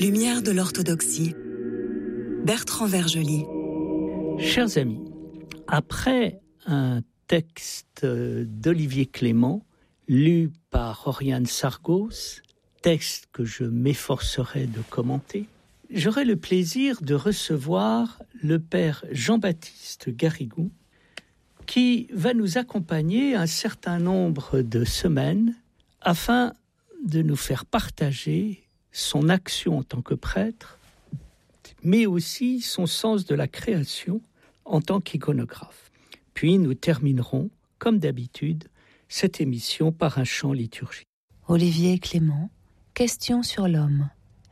Lumière de l'orthodoxie. Bertrand Vergely. Chers amis, après un texte d'Olivier Clément, lu par Oriane Sargos, texte que je m'efforcerai de commenter, j'aurai le plaisir de recevoir le père Jean-Baptiste Garrigou, qui va nous accompagner un certain nombre de semaines afin de nous faire partager son action en tant que prêtre, mais aussi son sens de la création en tant qu'iconographe. Puis nous terminerons, comme d'habitude, cette émission par un chant liturgique. Olivier Clément, question sur l'homme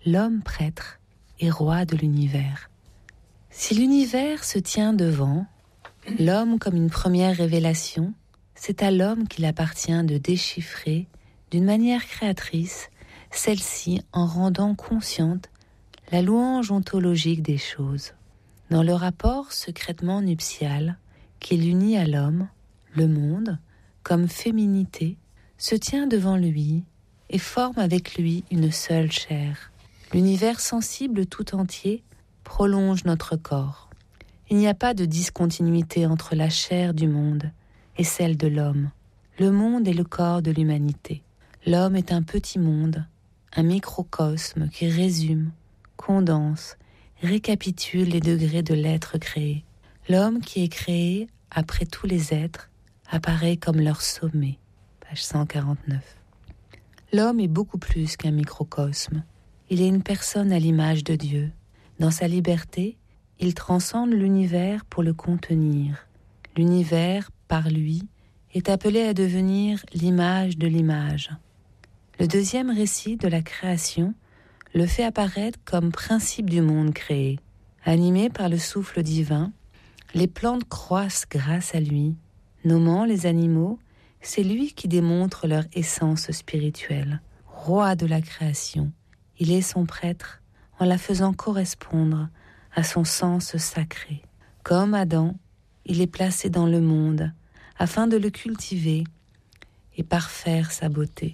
prêtre et roi de l'univers. Si l'univers se tient devant, l'homme comme une première révélation, c'est à l'homme qu'il appartient de déchiffrer, d'une manière créatrice, celle-ci en rendant consciente la louange ontologique des choses. Dans le rapport secrètement nuptial qui l'unit à l'homme, le monde, comme féminité, se tient devant lui et forme avec lui une seule chair. L'univers sensible tout entier prolonge notre corps. Il n'y a pas de discontinuité entre la chair du monde et celle de l'homme. Le monde est le corps de l'humanité. L'homme est un petit monde, un microcosme qui résume, condense, récapitule les degrés de l'être créé. L'homme qui est créé, après tous les êtres, apparaît comme leur sommet. Page 149. L'homme est beaucoup plus qu'un microcosme. Il est une personne à l'image de Dieu. Dans sa liberté, il transcende l'univers pour le contenir. L'univers, par lui, est appelé à devenir l'image de l'image. Le deuxième récit de la création le fait apparaître comme principe du monde créé. Animé par le souffle divin, les plantes croissent grâce à lui. Nommant les animaux, c'est lui qui démontre leur essence spirituelle. Roi de la création, il est son prêtre en la faisant correspondre à son sens sacré. Comme Adam, il est placé dans le monde afin de le cultiver et parfaire sa beauté.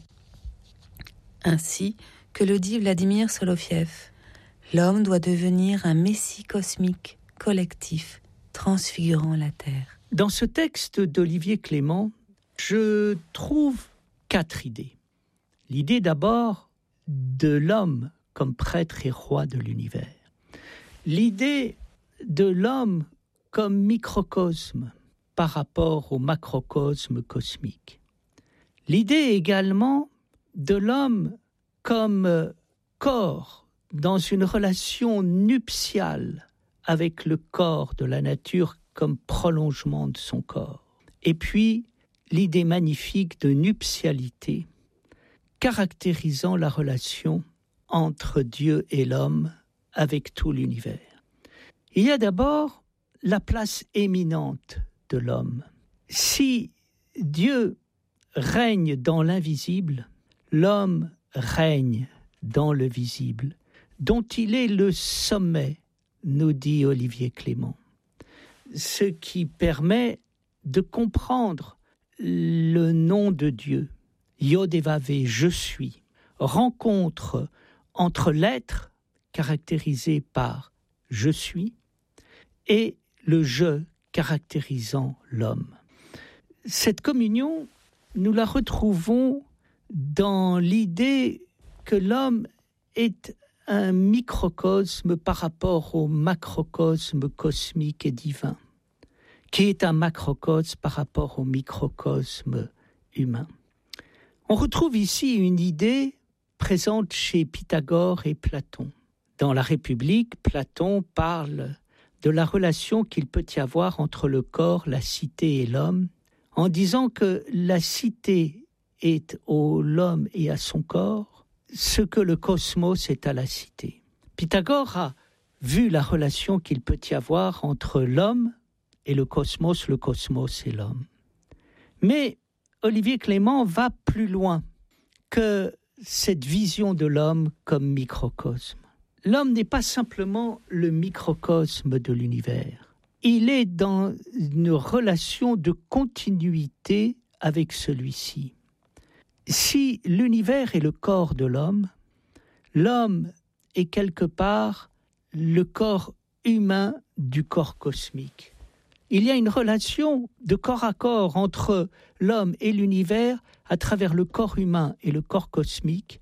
Ainsi que le dit Vladimir Soloviev, l'homme doit devenir un messie cosmique, collectif, transfigurant la Terre. Dans ce texte d'Olivier Clément, je trouve 4 idées. L'idée d'abord de l'homme comme prêtre et roi de l'univers. L'idée de l'homme comme microcosme par rapport au macrocosme cosmique. L'idée également de l'homme comme corps dans une relation nuptiale avec le corps de la nature comme prolongement de son corps. Et puis, l'idée magnifique de nuptialité caractérisant la relation entre Dieu et l'homme avec tout l'univers. Il y a d'abord la place éminente de l'homme. Si Dieu règne dans l'invisible, l'homme règne dans le visible, dont il est le sommet, nous dit Olivier Clément. Ce qui permet de comprendre le nom de Dieu, Yod-Heh-Vav-Heh, je suis, rencontre entre l'être, caractérisé par je suis, et le je, caractérisant l'homme. Cette communion, nous la retrouvons dans l'idée que l'homme est un microcosme par rapport au macrocosme cosmique et divin, qui est un macrocosme par rapport au microcosme humain. On retrouve ici une idée présente chez Pythagore et Platon. Dans la République, Platon parle de la relation qu'il peut y avoir entre le corps, la cité et l'homme, en disant que la cité est à l'homme et à son corps ce que le cosmos est à la cité. Pythagore a vu la relation qu'il peut y avoir entre l'homme et le cosmos et l'homme. Mais Olivier Clément va plus loin que cette vision de l'homme comme microcosme. L'homme n'est pas simplement le microcosme de l'univers. Il est dans une relation de continuité avec celui-ci. Si l'univers est le corps de l'homme est quelque part le corps humain du corps cosmique. Il y a une relation de corps à corps entre l'homme et l'univers à travers le corps humain et le corps cosmique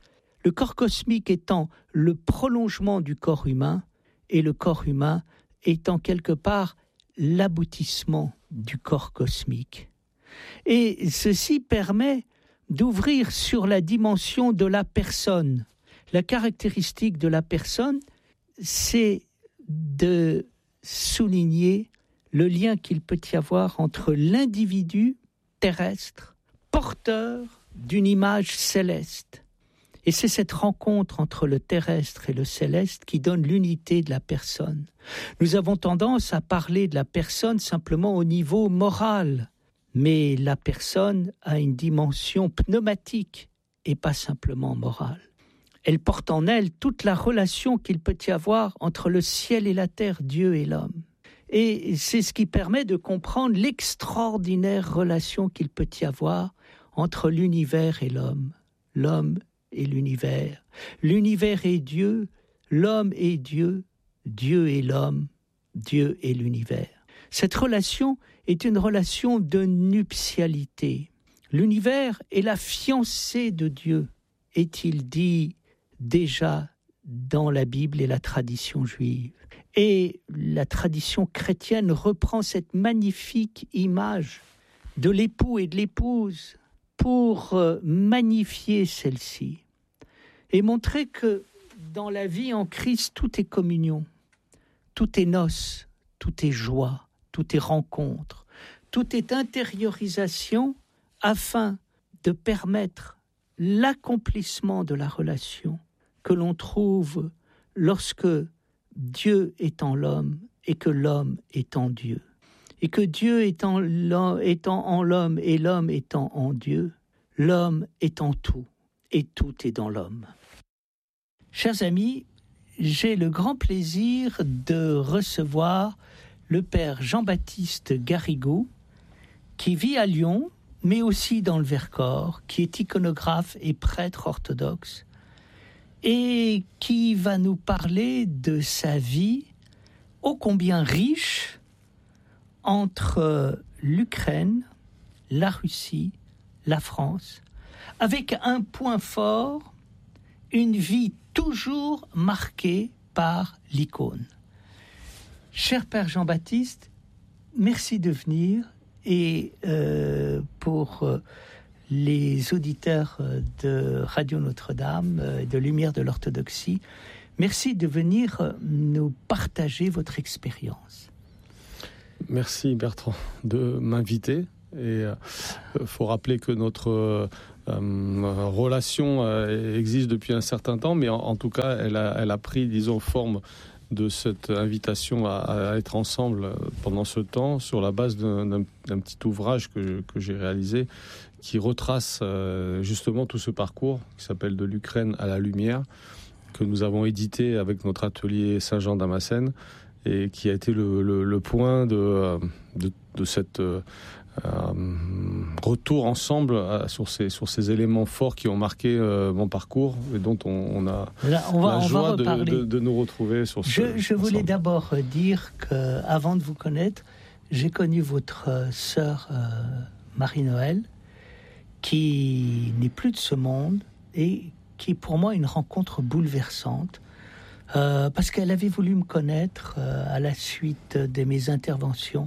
étant le prolongement du corps humain et le corps humain étant quelque part l'aboutissement du corps cosmique. Et ceci permet d'ouvrir sur la dimension de la personne. La caractéristique de la personne, c'est de souligner le lien qu'il peut y avoir entre l'individu terrestre, porteur d'une image céleste. Et c'est cette rencontre entre le terrestre et le céleste qui donne l'unité de la personne. Nous avons tendance à parler de la personne simplement au niveau moral, mais la personne a une dimension pneumatique et pas simplement morale. Elle porte en elle toute la relation qu'il peut y avoir entre le ciel et la terre, Dieu et l'homme. Et c'est ce qui permet de comprendre l'extraordinaire relation qu'il peut y avoir entre l'univers et l'homme et l'univers. L'univers est Dieu, l'homme est Dieu, Dieu est l'homme, Dieu est l'univers. Cette relation est une relation de nuptialité. L'univers est la fiancée de Dieu, est-il dit déjà dans la Bible et la tradition juive. Et la tradition chrétienne reprend cette magnifique image de l'époux et de l'épouse pour magnifier celle-ci et montrer que dans la vie en Christ, tout est communion, tout est noces, tout est joie, tout est rencontre, tout est intériorisation afin de permettre l'accomplissement de la relation que l'on trouve lorsque Dieu est en l'homme et que l'homme est en Dieu. Et que Dieu étant en l'homme et l'homme étant en Dieu, l'homme est en tout et tout est dans l'homme. Chers amis, j'ai le grand plaisir de recevoir le père Jean-Baptiste Garrigou, qui vit à Lyon, mais aussi dans le Vercors, qui est iconographe et prêtre orthodoxe, et qui va nous parler de sa vie ô combien riche entre l'Ukraine, la Russie, la France, avec un point fort, une vie toujours marquée par l'icône. Cher Père Jean-Baptiste, merci de venir et pour les auditeurs de Radio Notre-Dame, de Lumière de l'Orthodoxie, merci de venir nous partager votre expérience. Merci Bertrand de m'inviter. Et faut rappeler que notre relation existe depuis un certain temps, mais en tout cas, elle a pris, disons, forme de cette invitation à être ensemble pendant ce temps sur la base d'un petit ouvrage que j'ai réalisé qui retrace justement tout ce parcours qui s'appelle « De l'Ukraine à la lumière » que nous avons édité avec notre atelier Saint-Jean-Damascène et qui a été le point de cette retour ensemble sur ces éléments forts qui ont marqué mon parcours et dont on a la joie de nous retrouver sur ce. Je voulais d'abord dire qu'avant de vous connaître, j'ai connu votre sœur Marie-Noël, qui n'est plus de ce monde et qui est pour moi une rencontre bouleversante. Parce qu'elle avait voulu me connaître à la suite de mes interventions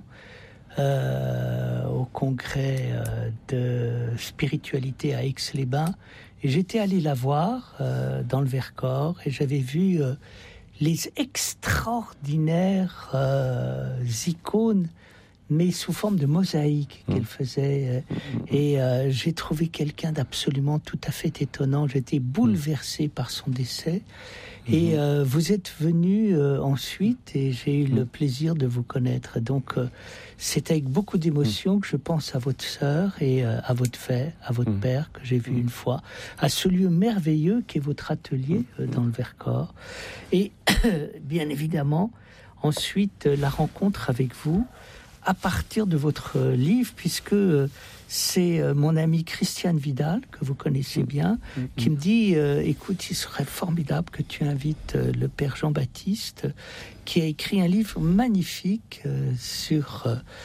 au congrès de spiritualité à Aix-les-Bains. Et j'étais allé la voir dans le Vercors et j'avais vu les extraordinaires icônes, mais sous forme de mosaïque qu'elle faisait. Et j'ai trouvé quelqu'un d'absolument tout à fait étonnant. J'étais bouleversé par son décès. Et vous êtes venu ensuite et j'ai eu le plaisir de vous connaître. Donc c'est avec beaucoup d'émotion que je pense à votre sœur et à votre père que j'ai vu une fois, à ce lieu merveilleux qu'est votre atelier dans le Vercors. Et bien évidemment, ensuite la rencontre avec vous à partir de votre livre, puisque c'est mon amie Christiane Vidal, que vous connaissez bien, qui me dit écoute, il serait formidable que tu invites le père Jean-Baptiste, qui a écrit un livre magnifique sur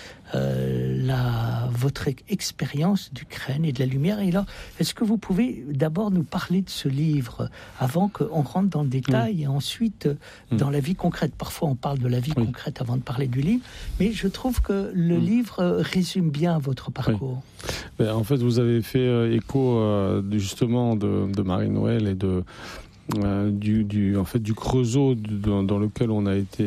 votre expérience d'Ukraine et de la lumière. Et alors, est-ce que vous pouvez d'abord nous parler de ce livre avant qu'on rentre dans le détail et ensuite dans la vie concrète? Parfois, on parle de la vie concrète avant de parler du livre, mais je trouve que le livre résume bien votre parcours. Oui. En fait, vous avez fait écho justement de Marie-Noël et du Creusot dans lequel on a été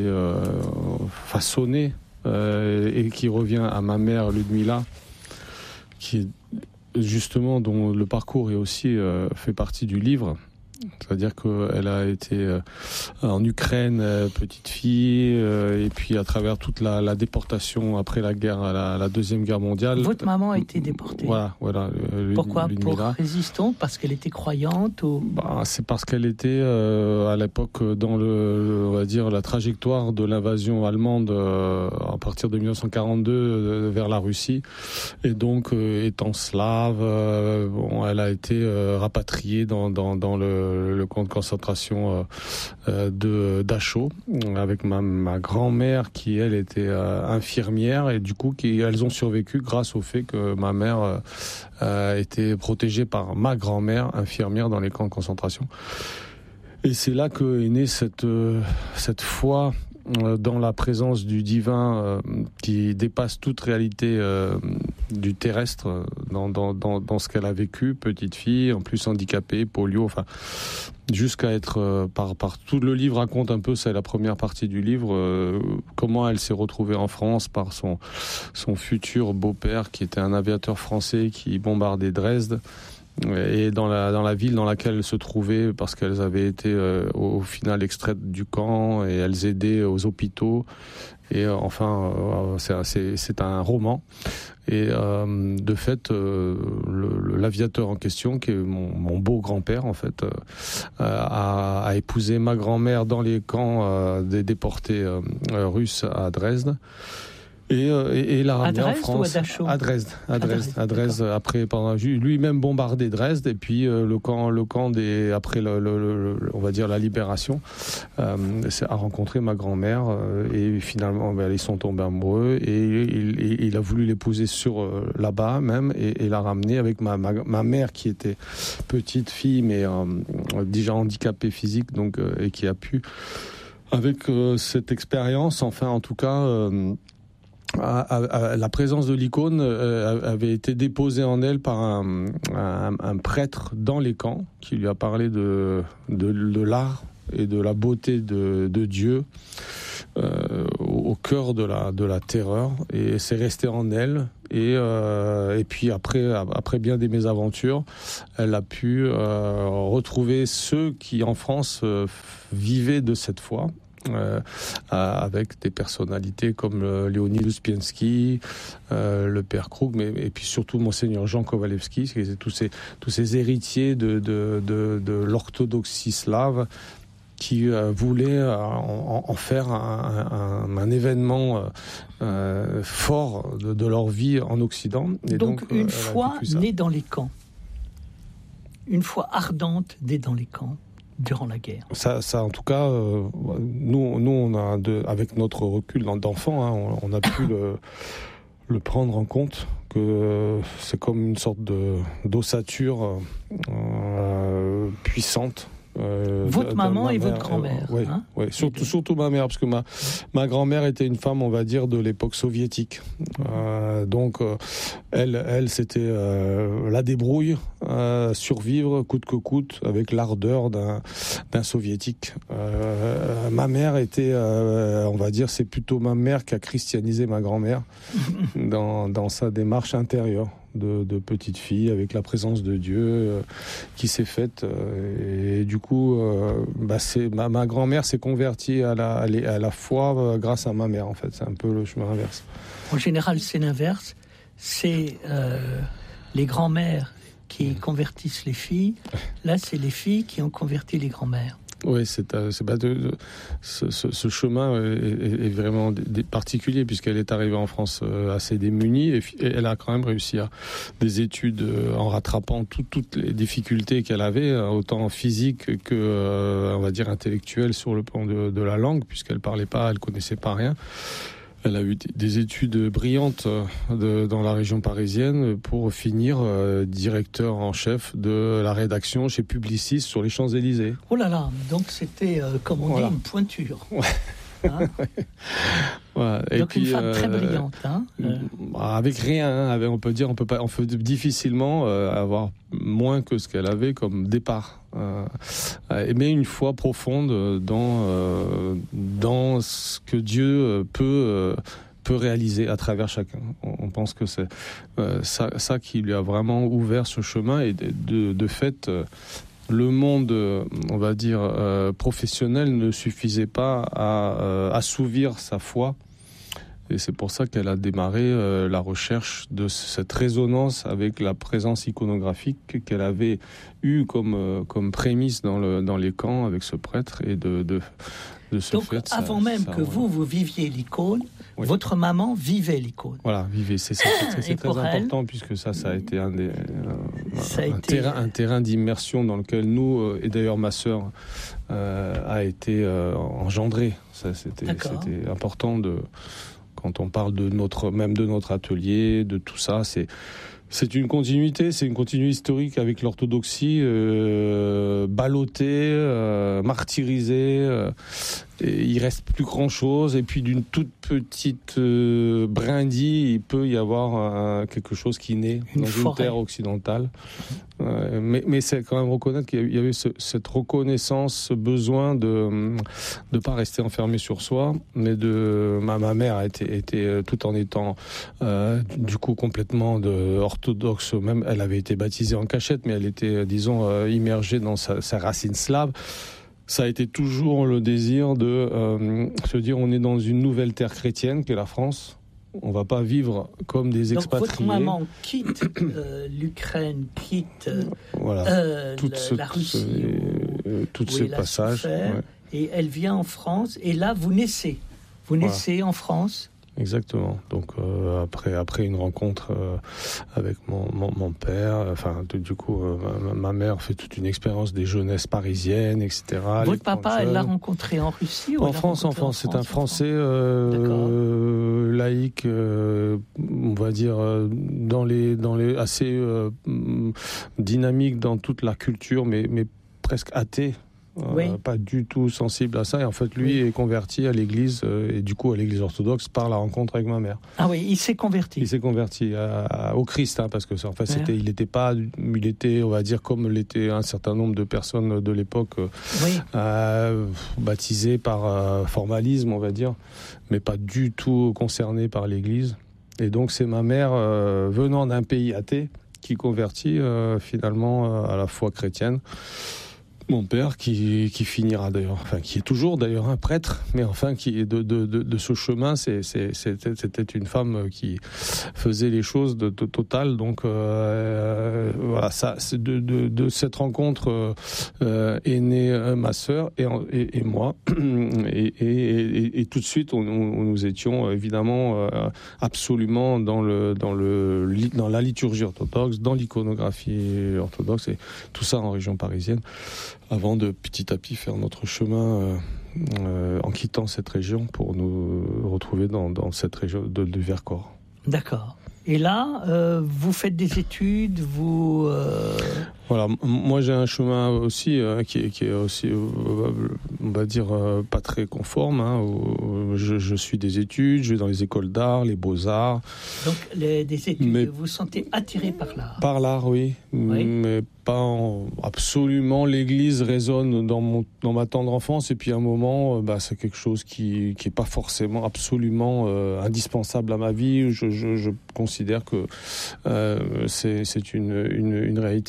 façonné. Et qui revient à ma mère Ludmila, qui est justement dont le parcours est aussi fait partie du livre. C'est-à-dire qu'elle a été en Ukraine, petite fille, et puis à travers toute la déportation après la guerre, la Deuxième Guerre mondiale. Votre maman a été déportée. Voilà. Pourquoi? Pour résistante? Parce qu'elle était croyante ou... C'est parce qu'elle était à l'époque dans on va dire la trajectoire de l'invasion allemande à partir de 1942 vers la Russie, et donc étant slave, elle a été rapatriée dans le camp de concentration de Dachau avec ma grand-mère qui elle était infirmière, et du coup elles ont survécu grâce au fait que ma mère était protégée par ma grand-mère infirmière dans les camps de concentration. Et c'est là que est née cette foi dans la présence du divin qui dépasse toute réalité du terrestre dans ce qu'elle a vécu, petite fille, en plus handicapée, polio, enfin jusqu'à être par tout le livre raconte un peu, c'est la première partie du livre, comment elle s'est retrouvée en France par son futur beau-père qui était un aviateur français qui bombardait Dresde. Et dans la ville dans laquelle elles se trouvaient, parce qu'elles avaient été au final extraites du camp et elles aidaient aux hôpitaux. Et enfin, c'est un roman. Et de fait, l'aviateur en question, qui est mon beau grand-père en fait, a épousé ma grand-mère dans les camps des déportés russes à Dresde. Et l'a ramené en France. À Dresde. À Dresde. Après, pendant lui-même bombardé Dresde, et puis le camp des après on va dire la libération, a rencontré ma grand-mère, et finalement ils sont tombés amoureux, et il a voulu l'épouser là-bas même, et l'a ramené avec ma mère qui était petite fille mais déjà handicapée physique, donc et qui a pu avec cette expérience, enfin en tout cas. La présence de l'icône avait été déposée en elle par un prêtre dans les camps qui lui a parlé de l'art et de la beauté de Dieu au cœur de la terreur, et c'est resté en elle. Et puis après bien des mésaventures, elle a pu retrouver ceux qui en France vivaient de cette foi. Avec des personnalités comme Léonid Uspiensky, le père Krug, et puis surtout Monseigneur Jean Kowalewski, tous ces héritiers de l'orthodoxie slave qui voulaient en faire un événement fort de leur vie en Occident. Et donc une foi née dans les camps, une foi ardente née dans les camps. Durant la guerre. Ça en tout cas, nous on a avec notre recul d'enfant, on a pu le prendre en compte, que c'est comme une sorte d'ossature puissante. Votre maman et votre grand-mère. Oui, surtout ma mère, parce que ma grand-mère était une femme, on va dire, de l'époque soviétique. Donc, elle c'était la débrouille, survivre coûte que coûte, avec l'ardeur d'un soviétique. Ma mère était, on va dire, c'est plutôt ma mère qui a christianisé ma grand-mère dans sa démarche intérieure. De petite fille avec la présence de Dieu qui s'est faite, et du coup ma grand-mère s'est convertie à la foi grâce à ma mère, en fait. C'est un peu le chemin inverse. En général c'est l'inverse, c'est les grands-mères qui convertissent les filles, là c'est les filles qui ont converti les grands-mères. Oui, ce chemin est vraiment particulier puisqu'elle est arrivée en France assez démunie et elle a quand même réussi à des études en rattrapant toutes les difficultés qu'elle avait, autant physiques que, on va dire, intellectuelles sur le plan de la langue, puisqu'elle parlait pas, elle connaissait pas rien. Elle a eu des études brillantes dans la région parisienne pour finir directeur en chef de la rédaction chez Publicis sur les Champs-Élysées. Oh là là, donc c'était, comme on dit, une pointure. Ouais. Hein voilà. Et donc puis, une femme très brillante. Avec rien, on peut difficilement avoir moins que ce qu'elle avait comme départ. Mais une foi profonde dans ce que Dieu peut réaliser à travers chacun. On pense que c'est ça qui lui a vraiment ouvert ce chemin et de fait. Le monde, on va dire, professionnel ne suffisait pas à assouvir sa foi. Et c'est pour ça qu'elle a démarré la recherche de cette résonance avec la présence iconographique qu'elle avait eue comme prémisse dans les camps avec ce prêtre. Et de ce donc, fait... avant même que vous viviez l'icône, oui. Votre maman vivait l'icône. Voilà, vivait. C'est très important puisque ça a été un terrain d'immersion dans lequel nous, et d'ailleurs ma sœur, a été engendrée. C'était important quand on parle de notre atelier, de tout ça, c'est une continuité historique avec l'orthodoxie ballottée, martyrisée. Et il reste plus grand chose, et puis d'une toute petite brindille, il peut y avoir quelque chose qui naît dans une terre occidentale. Mais c'est quand même reconnaître qu'il y avait cette reconnaissance, ce besoin de pas rester enfermé sur soi, mais ma mère a été tout en étant du coup complètement orthodoxe, même elle avait été baptisée en cachette, mais elle était disons immergée dans sa racine slave. Ça a été toujours le désir de se dire on est dans une nouvelle terre chrétienne qu'est la France. On va pas vivre comme des expatriés. Donc votre maman quitte l'Ukraine, quitte la Russie, tout ce passage, et elle vient en France. Et là, vous naissez. Vous naissez en France. Exactement. Donc après une rencontre avec mon père, du coup ma mère fait toute une expérience des jeunesses parisiennes, etc. Votre papa, elle l'a rencontré en Russie ou en France. C'est un Français laïque, on va dire dans les assez dynamique dans toute la culture, mais presque athée. Pas du tout sensible à ça, et en fait lui est converti à l'église et du coup à l'église orthodoxe par la rencontre avec ma mère. Ah oui, il s'est converti au Christ, parce que en fait il était on va dire comme l'était un certain nombre de personnes de l'époque baptisées par formalisme, on va dire, mais pas du tout concernées par l'église. Et donc c'est ma mère venant d'un pays athée qui convertit finalement à la foi chrétienne. Mon père qui finira d'ailleurs, qui est toujours d'ailleurs un prêtre, mais qui est de ce chemin, c'était une femme qui faisait les choses de total. Donc ça, c'est de cette rencontre est née ma sœur et moi, et tout de suite nous étions évidemment absolument dans la liturgie orthodoxe, dans l'iconographie orthodoxe, et tout ça en région parisienne, avant de petit à petit faire notre chemin en quittant cette région pour nous retrouver dans cette région du Vercors. D'accord. Et là, vous faites des études, vous... Voilà, moi j'ai un chemin aussi qui est aussi, on va dire, pas très conforme. Où je suis des études, je vais dans les écoles d'art, les beaux-arts. Donc des études, vous vous sentez attiré par l'art? Par l'art, oui. Mais pas absolument. L'église résonne dans ma tendre enfance, et puis à un moment, c'est quelque chose qui est pas forcément absolument indispensable à ma vie. Je considère que c'est une réalité qui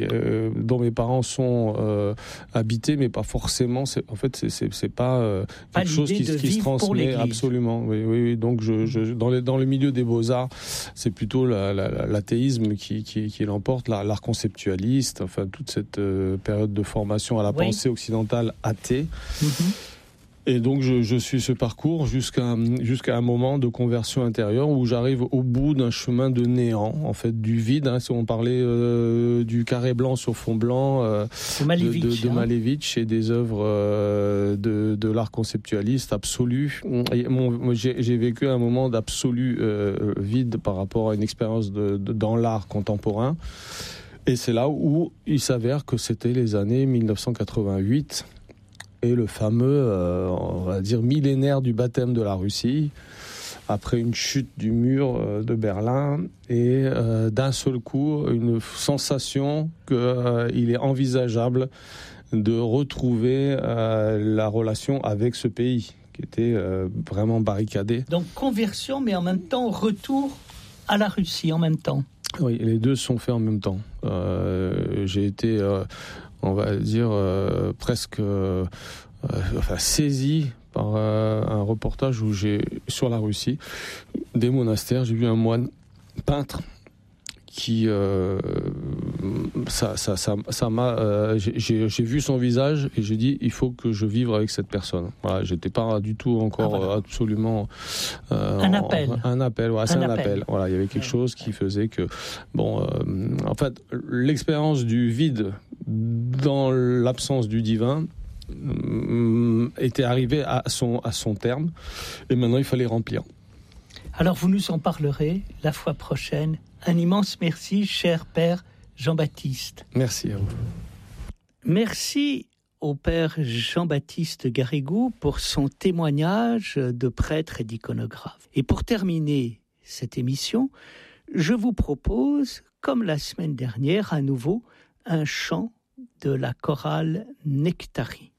dont mes parents sont habités, mais pas forcément. C'est pas quelque chose qui se transmet absolument. Oui. Donc dans le milieu des beaux-arts, c'est plutôt l'athéisme qui l'emporte, l'art conceptualiste, enfin toute cette période de formation à la pensée occidentale athée. Et donc je suis ce parcours jusqu'à un moment de conversion intérieure où j'arrive au bout d'un chemin de néant, en fait, du vide. Si on parlait du carré blanc sur fond blanc de Malevich et des œuvres de l'art conceptualiste absolu. J'ai vécu un moment d'absolu vide par rapport à une expérience dans l'art contemporain. Et c'est là où il s'avère que c'était les années 1988. Et le fameux, on va dire, millénaire du baptême de la Russie, après une chute du mur de Berlin, et d'un seul coup, une sensation qu'il est envisageable de retrouver la relation avec ce pays, qui était vraiment barricadé. Donc conversion, mais en même temps retour à la Russie, en même temps. Oui, les deux sont faits en même temps. J'ai été... on va dire presque saisi par un reportage sur la Russie, des monastères. J'ai vu un moine peintre qui ça m'a j'ai vu son visage et j'ai dit il faut que je vive avec cette personne. Voilà, j'étais pas du tout encore absolument un appel. C'est un appel. Voilà, il y avait quelque chose qui faisait que en fait l'expérience du vide dans l'absence du divin était arrivée à son terme et maintenant il fallait remplir. Alors vous nous en parlerez la fois prochaine. Un immense merci, cher Père Jean-Baptiste. Merci à vous. Merci au Père Jean-Baptiste Garrigou pour son témoignage de prêtre et d'iconographe. Et pour terminer cette émission, je vous propose, comme la semaine dernière, à nouveau, un chant de la chorale Nectarie.